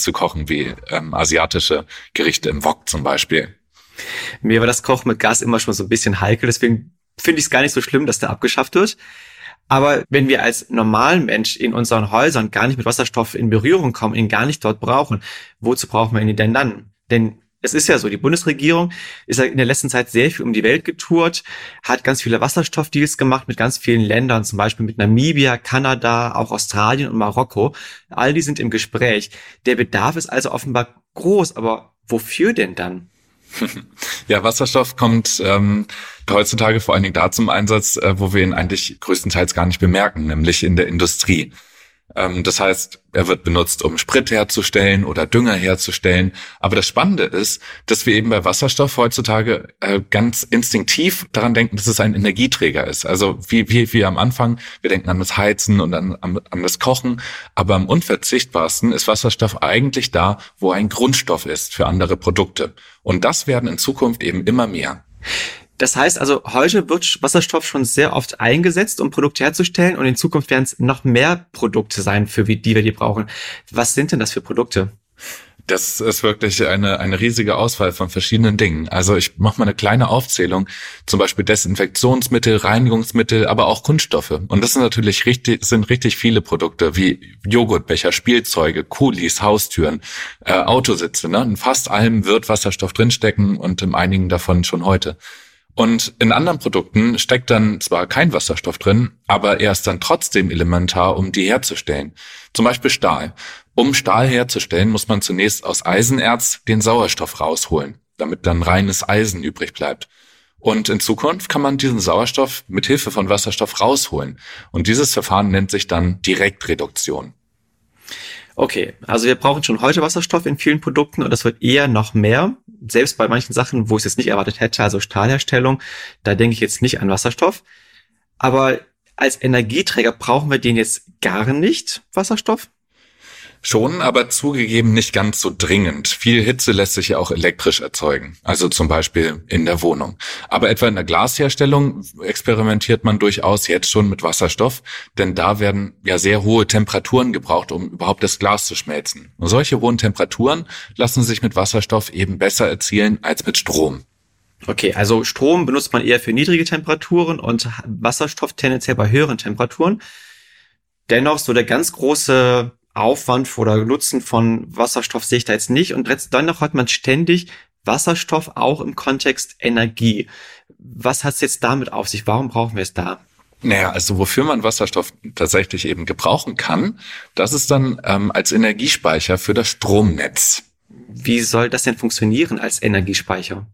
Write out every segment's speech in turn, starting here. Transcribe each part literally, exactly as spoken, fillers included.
zu kochen, wie ähm, asiatische Gerichte im Wok zum Beispiel. Mir war das Kochen mit Gas immer schon so ein bisschen heikel, deswegen finde ich es gar nicht so schlimm, dass der abgeschafft wird. Aber wenn wir als normalen Mensch in unseren Häusern gar nicht mit Wasserstoff in Berührung kommen, ihn gar nicht dort brauchen, wozu brauchen wir ihn denn dann? Denn es ist ja so, die Bundesregierung ist ja in der letzten Zeit sehr viel um die Welt getourt, hat ganz viele Wasserstoffdeals gemacht mit ganz vielen Ländern, zum Beispiel mit Namibia, Kanada, auch Australien und Marokko. All die sind im Gespräch. Der Bedarf ist also offenbar groß, aber wofür denn dann? Ja, Wasserstoff kommt ähm, heutzutage vor allen Dingen da zum Einsatz, äh, wo wir ihn eigentlich größtenteils gar nicht bemerken, nämlich in der Industrie. Ähm, das heißt, er wird benutzt, um Sprit herzustellen oder Dünger herzustellen. Aber das Spannende ist, dass wir eben bei Wasserstoff heutzutage äh, ganz instinktiv daran denken, dass es ein Energieträger ist. Also wie wie wie am Anfang, wir denken an das Heizen und an, an, an das Kochen. Aber am unverzichtbarsten ist Wasserstoff eigentlich da, wo ein Grundstoff ist für andere Produkte. Und das werden in Zukunft eben immer mehr. Das heißt also, heute wird Wasserstoff schon sehr oft eingesetzt, um Produkte herzustellen, und in Zukunft werden es noch mehr Produkte sein, für die wir die brauchen. Was sind denn das für Produkte? Das ist wirklich eine eine riesige Auswahl von verschiedenen Dingen. Also ich mache mal eine kleine Aufzählung, zum Beispiel Desinfektionsmittel, Reinigungsmittel, aber auch Kunststoffe. Und das sind natürlich richtig sind richtig viele Produkte wie Joghurtbecher, Spielzeuge, Kulis, Haustüren, äh, Autositze. Ne? In fast allem wird Wasserstoff drinstecken und in einigen davon schon heute. Und in anderen Produkten steckt dann zwar kein Wasserstoff drin, aber er ist dann trotzdem elementar, um die herzustellen. Zum Beispiel Stahl. Um Stahl herzustellen, muss man zunächst aus Eisenerz den Sauerstoff rausholen, damit dann reines Eisen übrig bleibt. Und in Zukunft kann man diesen Sauerstoff mit Hilfe von Wasserstoff rausholen. Und dieses Verfahren nennt sich dann Direktreduktion. Okay, also wir brauchen schon heute Wasserstoff in vielen Produkten und das wird eher noch mehr. Selbst bei manchen Sachen, wo ich es jetzt nicht erwartet hätte, also Stahlherstellung, da denke ich jetzt nicht an Wasserstoff. Aber als Energieträger brauchen wir den jetzt gar nicht, Wasserstoff? Schon, aber zugegeben nicht ganz so dringend. Viel Hitze lässt sich ja auch elektrisch erzeugen, also zum Beispiel in der Wohnung. Aber etwa in der Glasherstellung experimentiert man durchaus jetzt schon mit Wasserstoff, denn da werden ja sehr hohe Temperaturen gebraucht, um überhaupt das Glas zu schmelzen. Und solche hohen Temperaturen lassen sich mit Wasserstoff eben besser erzielen als mit Strom. Okay, also Strom benutzt man eher für niedrige Temperaturen und Wasserstoff tendenziell bei höheren Temperaturen. Dennoch so der ganz große Aufwand oder Nutzen von Wasserstoff sehe ich da jetzt nicht. Und dennoch hat man ständig Wasserstoff auch im Kontext Energie. Was hat es jetzt damit auf sich? Warum brauchen wir es da? Naja, also wofür man Wasserstoff tatsächlich eben gebrauchen kann, das ist dann ähm, als Energiespeicher für das Stromnetz. Wie soll das denn funktionieren als Energiespeicher?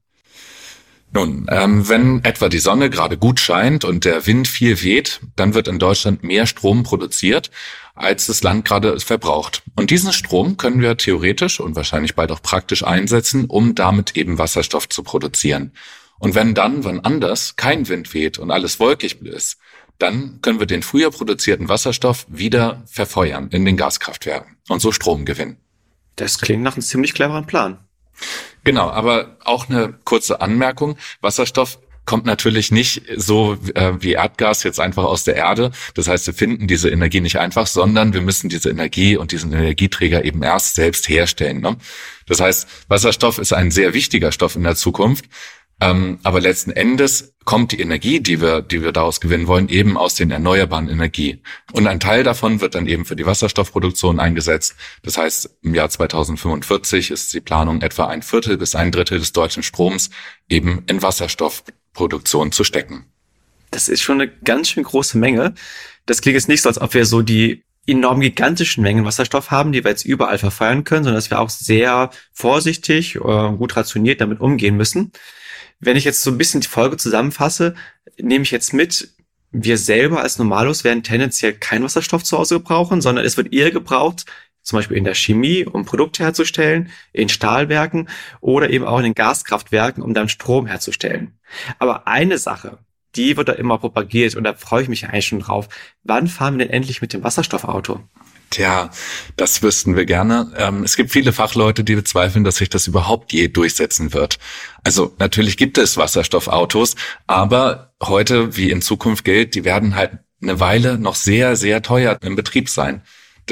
Nun, ähm, wenn etwa die Sonne gerade gut scheint und der Wind viel weht, dann wird in Deutschland mehr Strom produziert, als das Land gerade verbraucht. Und diesen Strom können wir theoretisch und wahrscheinlich bald auch praktisch einsetzen, um damit eben Wasserstoff zu produzieren. Und wenn dann, wann anders, kein Wind weht und alles wolkig ist, dann können wir den früher produzierten Wasserstoff wieder verfeuern in den Gaskraftwerken und so Strom gewinnen. Das klingt nach einem ziemlich cleveren Plan. Genau, aber auch eine kurze Anmerkung. Wasserstoff kommt natürlich nicht so äh, wie Erdgas jetzt einfach aus der Erde. Das heißt, wir finden diese Energie nicht einfach, sondern wir müssen diese Energie und diesen Energieträger eben erst selbst herstellen. Ne? Das heißt, Wasserstoff ist ein sehr wichtiger Stoff in der Zukunft. Ähm, aber letzten Endes kommt die Energie, die wir, die wir daraus gewinnen wollen, eben aus den erneuerbaren Energien. Und ein Teil davon wird dann eben für die Wasserstoffproduktion eingesetzt. Das heißt, im Jahr zweitausendfünfundvierzig ist die Planung, etwa ein Viertel bis ein Drittel des deutschen Stroms eben in Wasserstoffproduktion zu stecken. Das ist schon eine ganz schön große Menge. Das klingt jetzt nicht so, als ob wir so die enorm gigantischen Mengen Wasserstoff haben, die wir jetzt überall verfeuern können, sondern dass wir auch sehr vorsichtig, gut rationiert damit umgehen müssen. Wenn ich jetzt so ein bisschen die Folge zusammenfasse, nehme ich jetzt mit, wir selber als Normalos werden tendenziell keinen Wasserstoff zu Hause gebrauchen, sondern es wird eher gebraucht, zum Beispiel in der Chemie, um Produkte herzustellen, in Stahlwerken oder eben auch in den Gaskraftwerken, um dann Strom herzustellen. Aber eine Sache, die wird da immer propagiert und da freue ich mich eigentlich schon drauf. Wann fahren wir denn endlich mit dem Wasserstoffauto? Tja, das wüssten wir gerne. Ähm, es gibt viele Fachleute, die bezweifeln, dass sich das überhaupt je durchsetzen wird. Also natürlich gibt es Wasserstoffautos, aber heute, wie in Zukunft gilt, die werden halt eine Weile noch sehr, sehr teuer im Betrieb sein. Das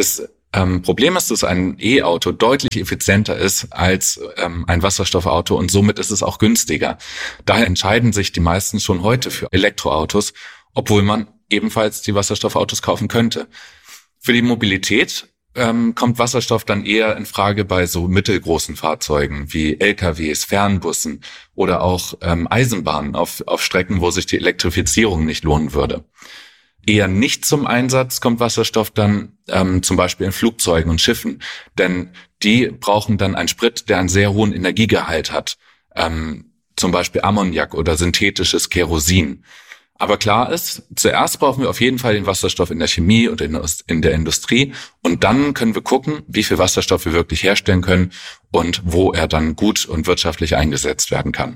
Ähm, Problem ist, dass ein E-Auto deutlich effizienter ist als ähm, ein Wasserstoffauto und somit ist es auch günstiger. Daher entscheiden sich die meisten schon heute für Elektroautos, obwohl man ebenfalls die Wasserstoffautos kaufen könnte. Für die Mobilität ähm, kommt Wasserstoff dann eher in Frage bei so mittelgroßen Fahrzeugen wie L K Ws, Fernbussen oder auch ähm, Eisenbahnen auf, auf Strecken, wo sich die Elektrifizierung nicht lohnen würde. Eher nicht zum Einsatz kommt Wasserstoff dann ähm, zum Beispiel in Flugzeugen und Schiffen, denn die brauchen dann einen Sprit, der einen sehr hohen Energiegehalt hat, ähm, zum Beispiel Ammoniak oder synthetisches Kerosin. Aber klar ist, zuerst brauchen wir auf jeden Fall den Wasserstoff in der Chemie und in der Industrie und dann können wir gucken, wie viel Wasserstoff wir wirklich herstellen können und wo er dann gut und wirtschaftlich eingesetzt werden kann.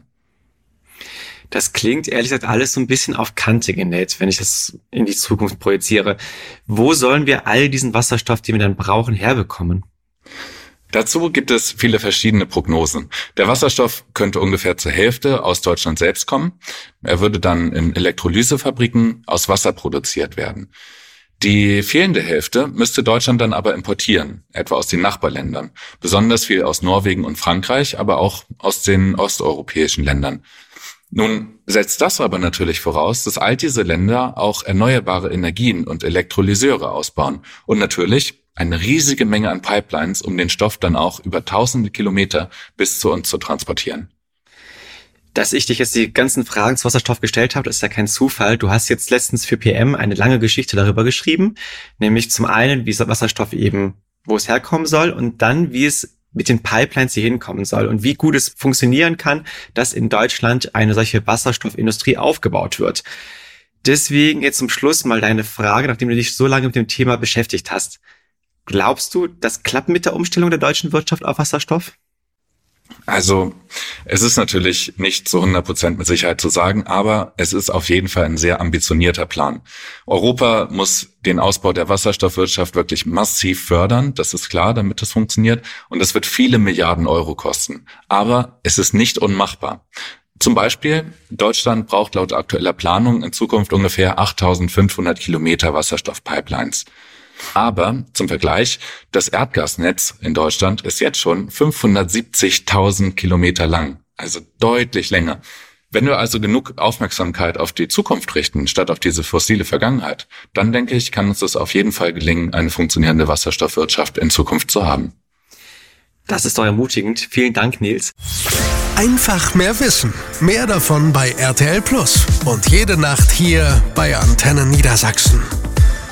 Das klingt ehrlich gesagt alles so ein bisschen auf Kante genäht, wenn ich das in die Zukunft projiziere. Wo sollen wir all diesen Wasserstoff, den wir dann brauchen, herbekommen? Dazu gibt es viele verschiedene Prognosen. Der Wasserstoff könnte ungefähr zur Hälfte aus Deutschland selbst kommen. Er würde dann in Elektrolysefabriken aus Wasser produziert werden. Die fehlende Hälfte müsste Deutschland dann aber importieren, etwa aus den Nachbarländern. Besonders viel aus Norwegen und Frankreich, aber auch aus den osteuropäischen Ländern. Nun setzt das aber natürlich voraus, dass all diese Länder auch erneuerbare Energien und Elektrolyseure ausbauen und natürlich eine riesige Menge an Pipelines, um den Stoff dann auch über tausende Kilometer bis zu uns zu transportieren. Dass ich dich jetzt die ganzen Fragen zu Wasserstoff gestellt habe, ist ja kein Zufall. Du hast jetzt letztens für P M eine lange Geschichte darüber geschrieben, nämlich zum einen, wie Wasserstoff eben, wo es herkommen soll und dann, wie es mit den Pipelines hier hinkommen soll und wie gut es funktionieren kann, dass in Deutschland eine solche Wasserstoffindustrie aufgebaut wird. Deswegen jetzt zum Schluss mal deine Frage, nachdem du dich so lange mit dem Thema beschäftigt hast. Glaubst du, das klappt mit der Umstellung der deutschen Wirtschaft auf Wasserstoff? Also es ist natürlich nicht zu hundert Prozent mit Sicherheit zu sagen, aber es ist auf jeden Fall ein sehr ambitionierter Plan. Europa muss den Ausbau der Wasserstoffwirtschaft wirklich massiv fördern, das ist klar, damit das funktioniert. Und es wird viele Milliarden Euro kosten. Aber es ist nicht unmachbar. Zum Beispiel, Deutschland braucht laut aktueller Planung in Zukunft ungefähr achttausendfünfhundert Kilometer Wasserstoffpipelines. Aber zum Vergleich, das Erdgasnetz in Deutschland ist jetzt schon fünfhundertsiebzigtausend Kilometer lang, also deutlich länger. Wenn wir also genug Aufmerksamkeit auf die Zukunft richten, statt auf diese fossile Vergangenheit, dann denke ich, kann uns das auf jeden Fall gelingen, eine funktionierende Wasserstoffwirtschaft in Zukunft zu haben. Das ist doch ermutigend. Vielen Dank, Nils. Einfach mehr Wissen. Mehr davon bei R T L Plus. Und jede Nacht hier bei Antenne Niedersachsen.